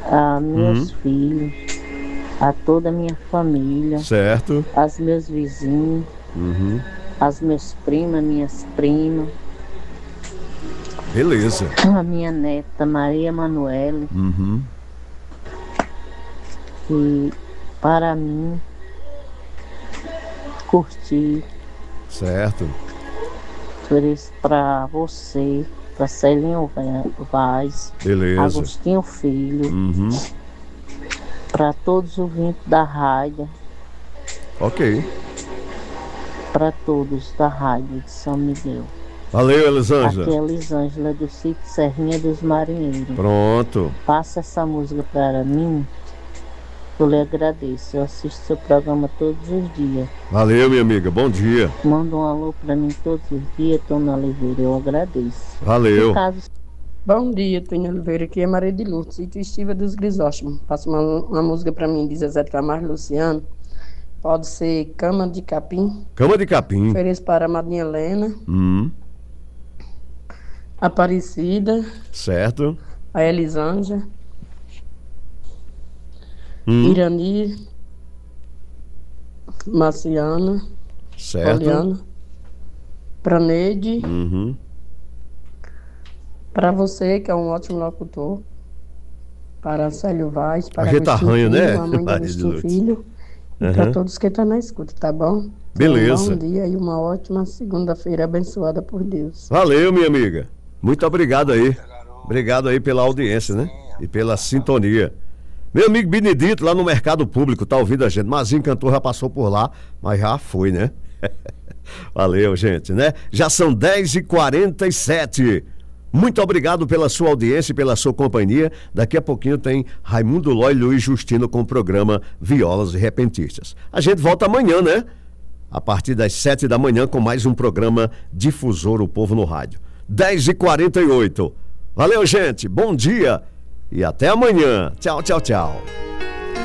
a meus filhos, a toda a minha família, Certo. aos meus vizinhos, aos meus primos, minhas primas, Beleza. a minha neta Maria Manuele, e para mim curtir, Certo. para você, para Celinho Vaz, Beleza. Agostinho Filho, para todos os ouvintes da rádio, Ok. para todos da rádio de São Miguel. Valeu, Aqui Elisângela. é Elisângela do sítio Serrinha dos Marinheiros. Pronto. Passa essa música para mim, eu lhe agradeço. Eu assisto seu programa todos os dias. Valeu, minha amiga. Bom dia. Manda um alô para mim todos os dias, Tônia Oliveira, eu agradeço. Valeu. Bom dia, Tônia Oliveira, aqui é Maria de Lourdes, sítio Estiva dos Grisóstomos. Passa uma música para mim de Zezé de Camargo e Luciano. Pode ser Cama de Capim. Cama de Capim. Ofereço para a Madrinha Helena, Aparecida, Certo. a Elisângela, Irani, Marciana, Certo. Poliana, para Neide, para você, que é um ótimo locutor, para Célio Vaz, para A gente Agostinho arranha, Filho, né, a mãe de Maria de Agostinho Lourdes? Filho, e para todos que estão na escuta, tá bom? Beleza. Um bom dia e uma ótima segunda-feira abençoada por Deus. Valeu, minha amiga. Muito obrigado aí. Obrigado aí pela audiência, né? E pela sintonia. Meu amigo Benedito, lá no Mercado Público, tá ouvindo a gente. Mazinho Cantor já passou por lá, mas já foi, né? Valeu, gente, né? Já são 10h47. Muito obrigado pela sua audiência e pela sua companhia. Daqui a pouquinho tem Raimundo Ló e Luiz Justino com o programa Violas e Repentistas. A gente volta amanhã, né? A partir das 7 da manhã com mais um programa Difusor, o Povo no Rádio. 10h48. Valeu, gente. Bom dia e até amanhã. Tchau, tchau, tchau.